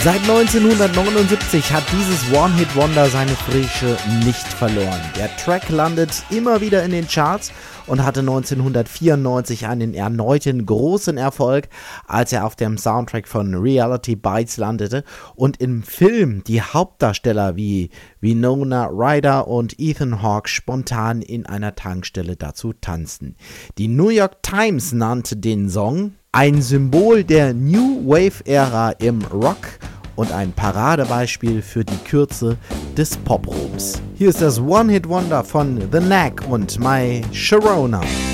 Seit 1979 hat dieses One-Hit-Wonder seine Frische nicht verloren. Der Track landet immer wieder in den Charts und hatte 1994 einen erneuten großen Erfolg, als er auf dem Soundtrack von Reality Bites landete und im Film die Hauptdarsteller wie Winona Ryder und Ethan Hawke spontan in einer Tankstelle dazu tanzten. Die New York Times nannte den Song ein Symbol der New Wave-Ära im Rock und ein Paradebeispiel für die Kürze des Pop-Ruhms. Hier ist das One-Hit-Wonder von The Knack und My Sharona.